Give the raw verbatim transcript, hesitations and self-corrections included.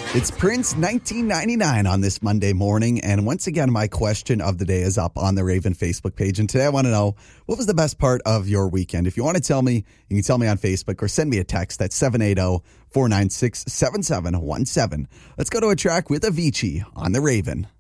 It's Prince nineteen ninety-nine on this Monday morning. And once again, my question of the day is up on the Raven Facebook page. And today I want to know, what was the best part of your weekend? If you want to tell me, you can tell me on Facebook or send me a text at seven eight zero, four nine six, seven seven one seven. Let's go to a track with Avicii on the Raven.